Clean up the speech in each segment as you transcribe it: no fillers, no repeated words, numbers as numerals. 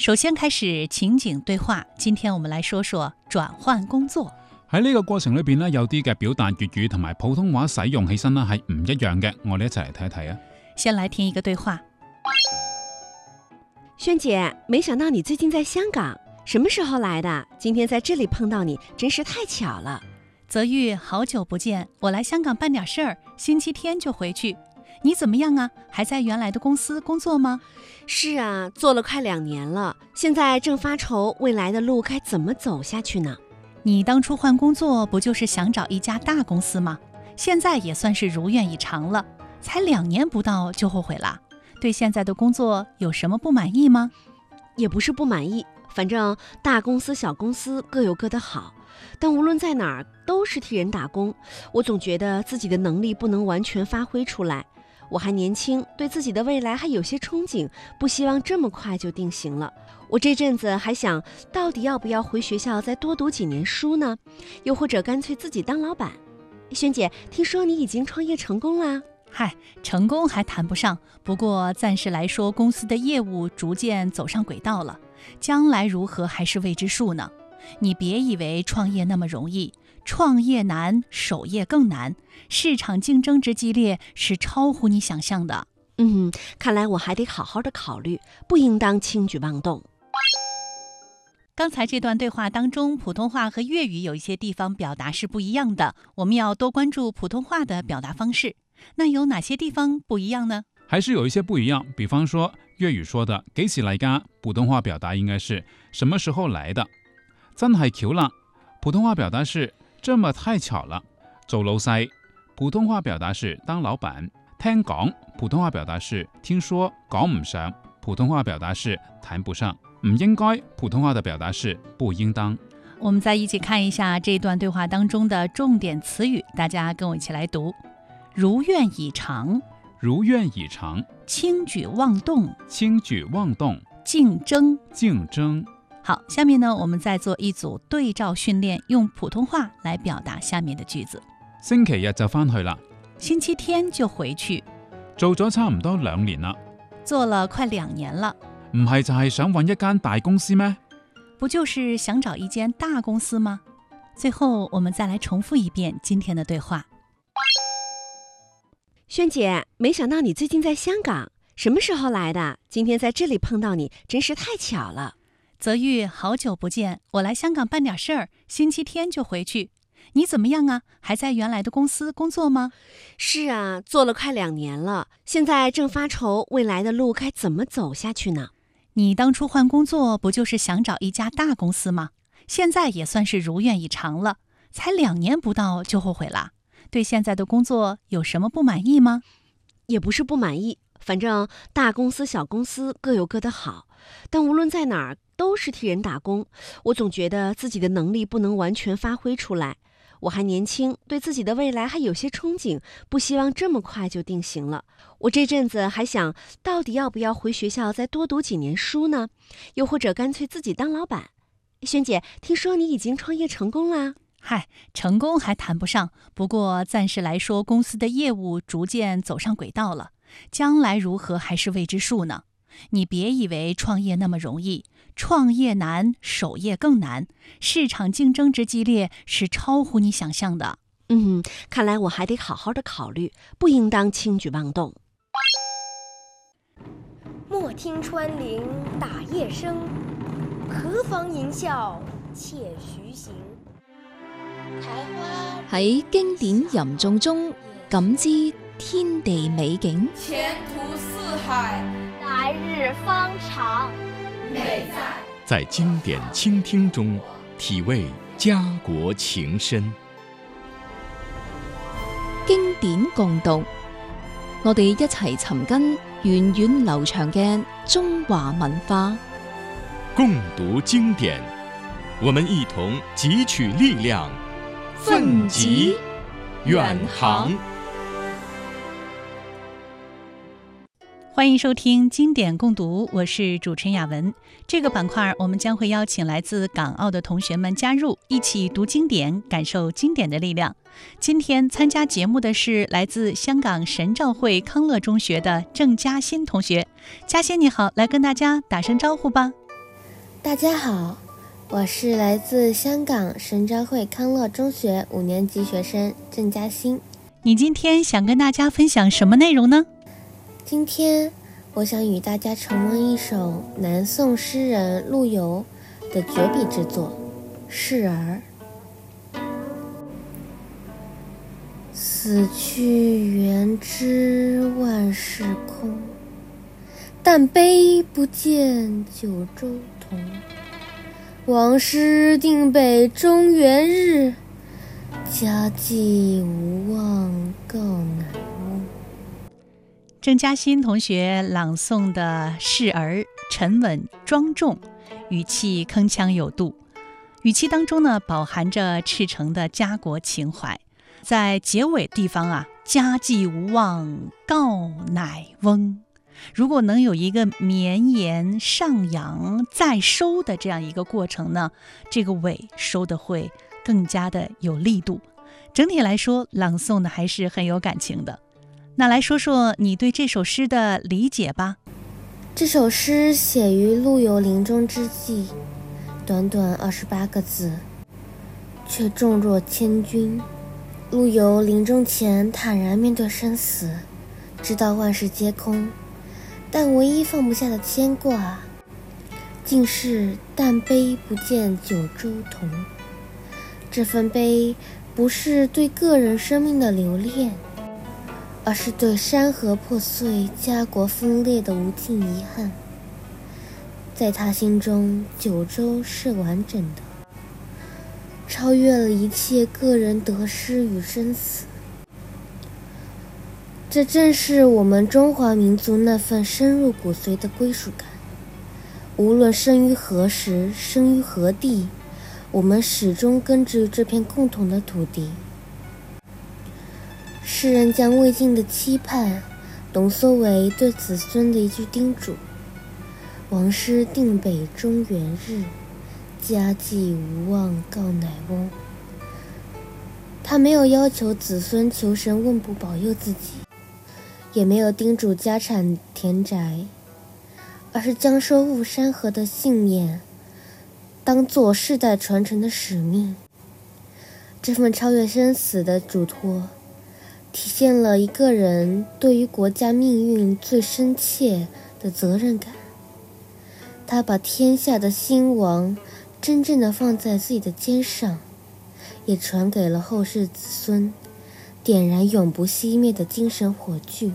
首先開始情景對話，今天我們來說說轉換工作。 喺呢個過程裏邊咧，有啲嘅表達粵語同埋普通話使用起身咧係唔一樣嘅，我哋一齊嚟睇一睇啊。 先來聽一個對話。 萱姐，沒想到你最近在香港，什麼時候來的？今天在這裡碰到你，真是太巧了。 澤玉，好久不見，我來香港辦點事兒，星期天就回去。你怎麼樣啊？還在原來的公司工作嗎？ 是啊，做了快2年了，現在正發愁未來的路該怎麼走下去呢。 你當初換工作不就是想找一家大公司嗎？現在也算是如願以償了，才2年不到就後悔了。對現在的工作有什麼不滿意嗎？ 也不是不滿意，反正大公司小公司各有各的好，但無論在哪兒都是替人打工，我總覺得自己的能力不能完全發揮出來。我還年輕，對自己的未來還有些憧憬，不希望這麼快就定型了。我這陣子還想，到底要不要回學校再多讀幾年書呢？又或者乾脆自己當老闆？萱姐，聽說你已經創業成功啦？ 嗨，成功還談不上，不過暫時來說，公司的業務逐漸走上軌道了，將來如何還是未知數呢。你別以為創業那麼容易，創業難，守業更難，市場競爭之激烈是超乎你想象的。 看來我還得好好的考慮，不應當輕舉妄動。 剛才這段對話當中，普通話和粵語有一些地方表達是不一樣的，我們要多關注普通話的表達方式。那有哪些地方不一樣呢？ 還是有一些不一樣，比方說粵語說的幾時嚟㗎，普通話表達應該是什麼時候來的。真係巧啦，普通話表達是這麼太巧了。做老細，普通話表達是當老闆。聽講，普通話表達是聽說，講唔上，普通話表達是談不上。唔應該，普通話的表達是不應當。 我們再一起看一下這段對話當中的重點詞語，大家跟我一起來讀。如願以償， 如願以償； 輕舉妄動， 輕舉妄動； 競爭， 競爭。 好，下面呢，我們再做一組對照訓練，用普通話來表達下面的句子。 星期日就返去啦， 星期天就回去。 做咗差唔多2年啦， 做了快2年了。 唔係就係想揾一間大公司咩？ 不就是想找一間大公司嗎？最後，我們再來重複一遍今天的對話。 萱姐，沒想到你最近在香港，什麼時候來的？今天在這裡碰到你，真是太巧了。 澤玉，好久不見，我來香港辦點事兒，星期天就回去。你怎麼樣啊？還在原來的公司工作嗎？ 是啊，做了快2年了，現在正發愁未來的路該怎麼走下去呢。 你當初換工作不就是想找一家大公司嗎？現在也算是如願以償了，才2年不到就後悔了。對現在的工作有什麼不滿意嗎？ 也不是不滿意，反正大公司小公司各有各的好，但無論在哪兒都是替人打工，我總覺得自己的能力不能完全發揮出來。我還年輕，對自己的未來還有些憧憬，不希望這麼快就定型了。我這陣子還想，到底要不要回學校再多讀幾年書呢？又或者乾脆自己當老闆？萱姐，聽說你已經創業成功啦？ 嗨，成功還談不上，不過暫時來說，公司的業務逐漸走上軌道了，將來如何還是未知數呢。你別以為創業那麼容易，創業難，守業更難，市場競爭之激烈是超乎你想象的。 看來我還得好好的考慮，不應當輕舉妄動。 莫聽穿林打葉聲，何妨吟嘯且徐行。 喺經典吟誦中感知天地美景， 前途似海， 來日方長。 美在經典傾聽中體味家國情深。 經典共讀，我哋一齊尋根源遠流長嘅中華文化。 共讀經典，我們一同汲取力量，奮楫遠航。 歡迎收聽經典共讀，我是主持人雅文。這個板塊我們將會邀請來自港澳的同學們加入，一起讀經典，感受經典的力量。今天參加節目的是來自香港神召會康樂中學的鄭嘉欣同學。嘉欣你好，來跟大家打聲招呼吧。 大家好，我是来自香港神召会康乐中学5年级学生郑嘉欣。 你今天想跟大家分享什么内容呢？ 今天我想与大家重温一首南宋诗人陆游的绝笔之作《示儿》。死去元知万事空，但悲不见九州同。王师定北中原日，家祭无忘告乃翁。 郑嘉欣同学朗诵的《示儿》沉稳庄重，语气铿锵有度，语气当中呢饱含着赤诚的家国情怀。在结尾地方啊，家祭无忘告乃翁。如果能有一个绵延上扬再收的这样一个过程呢，这个尾收的会更加的有力度。整体来说，朗诵的还是很有感情的。那来说说你对这首诗的理解吧。 这首诗写于陆游临终之际，短短28个字，却重若千钧。陆游临终前坦然面对生死，知道万事皆空，但唯一放不下的牵挂，竟是但悲不见九州同。这份悲不是对个人生命的留恋，而是对山河破碎、家国分裂的无尽遗憾。在他心中，九州是完整的，超越了一切个人得失与生死。这正是我们中华民族那份深入骨髓的归属感。无论生于何时，生于何地，我们始终根植于这片共同的土地。诗人将未尽的期盼浓缩为对子孙的一句叮嘱：王师定北中原日，家祭无忘告乃翁。他没有要求子孙求神问卜保佑自己，也没有叮嘱家产田宅，而是将守护山河的信念当作世代传承的使命。这份超越生死的嘱托，体现了一个人对于国家命运最深切的责任感。他把天下的兴亡真正的放在自己的肩上，也传给了后世子孙，点燃永不熄灭的精神火炬。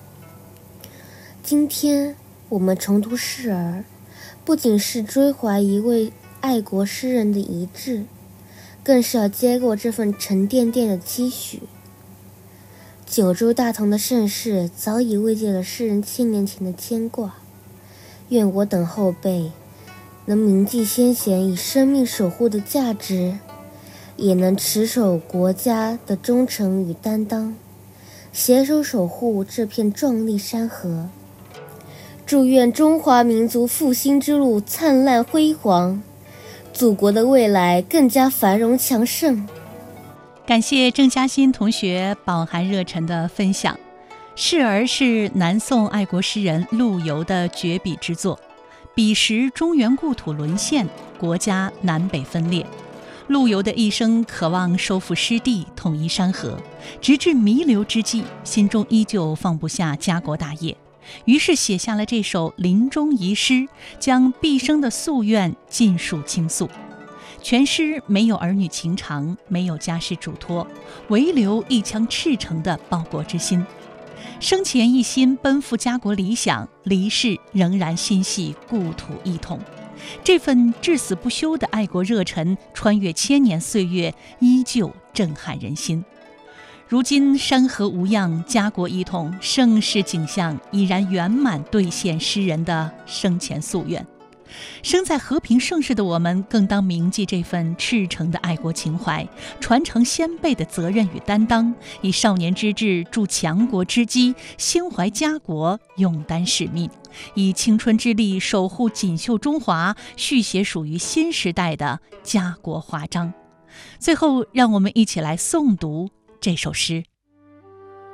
今天我们重读《示儿》，不仅是追怀一位爱国诗人的遗志，更是要接过这份沉甸甸的期许。九州大同的盛世早已慰藉了诗人1000年前的牵挂，愿我等后辈能铭记先贤以生命守护的价值，也能持守国家的忠诚与担当，携手守护这片壮丽山河。祝愿中华民族复兴之路灿烂辉煌，祖国的未来更加繁荣强盛。 感谢郑嘉欣同学饱含热忱的分享。《示儿》是南宋爱国诗人陆游的绝笔之作。彼时中原故土沦陷，国家南北分裂，陆游的一生渴望收复失地，统一山河，直至弥留之际，心中依旧放不下家国大业，于是写下了这首临终遗诗，将毕生的夙愿尽数倾诉。全诗没有儿女情长，没有家事嘱托，唯留一腔赤诚的报国之心。生前一心奔赴家国理想，离世仍然心系故土一统。这份至死不休的爱国热忱，穿越千年岁月，依旧震撼人心。如今山河无恙，家国一统，盛世景象已然圆满兑现诗人的生前夙愿。生在和平盛世的我们，更当铭记这份赤诚的爱国情怀，传承先辈的责任与担当，以少年之志铸强国之基，心怀家国，勇担使命，以青春之力守护锦绣中华，续写属于新时代的家国华章。最后，让我们一起来诵读这首诗。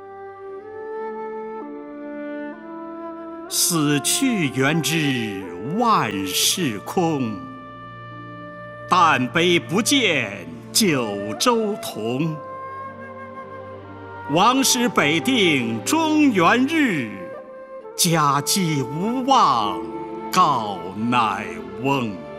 死去元知万事空。但悲不见九州同。王师北定中原日，家祭无忘告乃翁。